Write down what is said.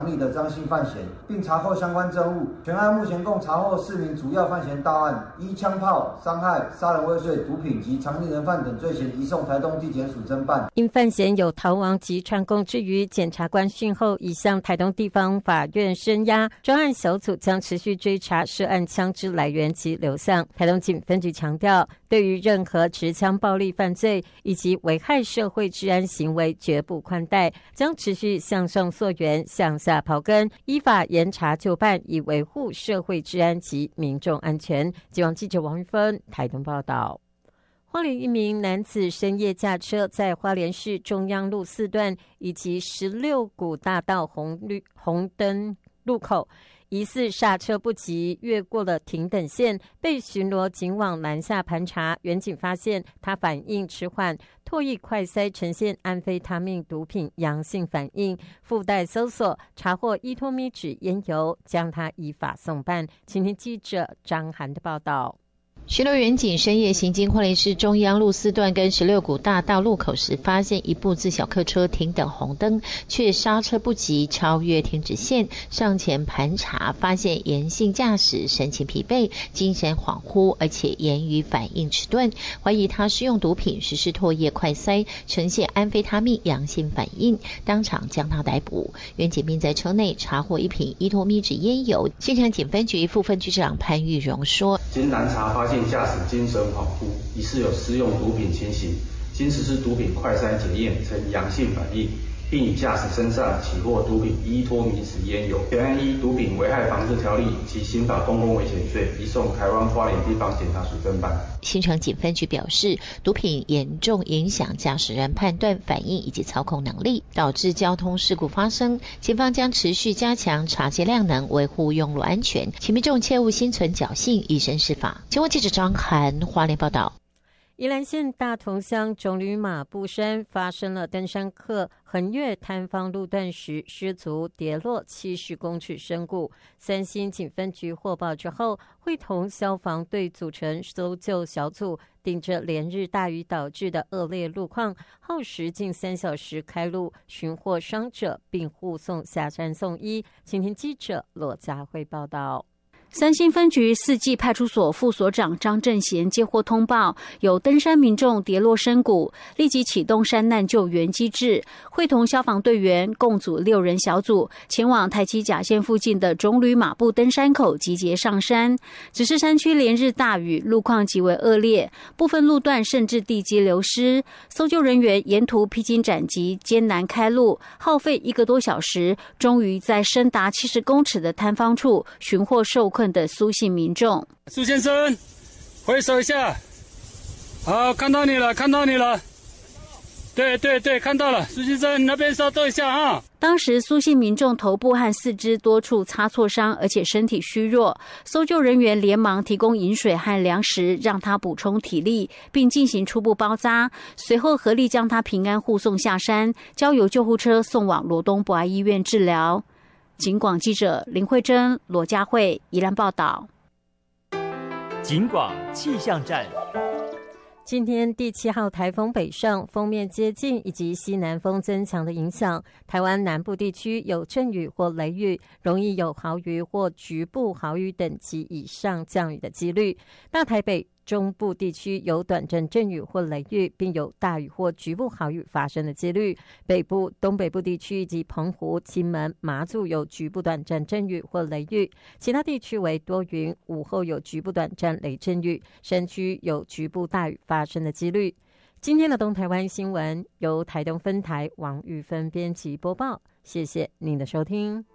力的张姓犯嫌，并查获相关证物。全案目前共查获4名主要犯嫌到案，依枪炮、伤害、杀人未遂、毒品及藏匿人犯等罪嫌移送台东地检署侦办。 因犯嫌有逃亡及串供之余，检察官讯后已向台东地方法院申押，专案小组将持续追查涉案枪支来源及流向。台东警分局强调，对于任何持枪暴力犯罪以及危害社会治安行为绝不宽待，将持续向上溯源，向下刨根，依法严查就办，以维护社会治安及民众安全。记网记者王玉芬台东报道。花莲一名男子深夜驾车在花莲市中央路4段以及16股大道红灯路口，疑似刹车不及，越过了停等线，被巡逻警网拦下盘查。员警发现他反应迟缓，唾液快筛呈现安非他命毒品阳性反应，附带搜索查获依托咪酯烟油，将他依法送办。请听记者张涵的报道。 巡逻员警深夜行经花莲市中央路4段跟16股大道路口时，发现一部自小客车停等红灯，却刹车不及，超越停止线，上前盘查，发现严性驾驶，神情疲惫，精神恍惚，而且言语反应迟钝，怀疑他施用毒品，实施唾液快筛，呈现安非他命阳性反应，当场将他逮捕。员警并在车内查获1瓶依托咪酯烟油。现场警分局副分局长潘玉荣说： 经拦查发现驾驶精神恍惚，疑似有施用毒品情形，经实施毒品快筛检验呈阳性反应，并以驾驶身上起获毒品依托咪酯烟油，全案依毒品危害防治条例及刑法公共危险罪移送台湾花莲地方检察署侦办。 新城警分局表示，毒品严重影响驾驶人判断、反应以及操控能力，导致交通事故发生。警方将持续加强查缉量能，维护用路安全，请民众切勿心存侥幸，以身试法。请问记者张涵花莲报道。 宜兰县大同乡种吕马步山发生了登山客横越摊方路段时失足跌落70公尺深谷。三星警分局获报之后，会同消防队组成搜救小组，顶着连日大雨导致的恶劣路况，耗时近3小时开路寻获伤者，并护送下山送医。请听记者罗佳慧报道。 三星分局4季派出所副所长张正贤接获通报，有登山民众跌落深谷，立即启动山难救援机制，会同消防队员共组6人小组，前往台七甲线附近的种吕马步登山口集结上山。只是山区连日大雨，路况极为恶劣，部分路段甚至地基流失，搜救人员沿途披荆斩棘，艰难开路，耗费1个多小时，终于在深达70公尺的摊方处寻获受困的苏姓民众。 苏先生，挥手一下。好，看到你了，看到你了。对对对，看到了。苏先生，那边稍等一下啊。 当时苏姓民众头部和4肢多处擦挫伤，而且身体虚弱，搜救人员连忙提供饮水和粮食，让他补充体力，并进行初步包扎，随后合力将他平安护送下山，交由救护车送往罗东博爱医院治疗。警广记者林慧珍、罗佳慧宜兰报道。 警广气象站。 今天第7号台风北上，锋面接近以及西南风增强的影响，台湾南部地区有阵雨或雷雨，容易有豪雨或局部豪雨等级以上降雨的几率。大台北中部地区有短暂阵雨或雷雨，并有大雨或局部豪雨发生的几率。北部、东北部地区以及澎湖、金门、马祖有局部短暂阵雨或雷雨，其他地区为多云，午后有局部短暂雷阵雨，山区有局部大雨发生的几率。今天的东台湾新闻由台东分台王玉芬编辑播报，谢谢您的收听。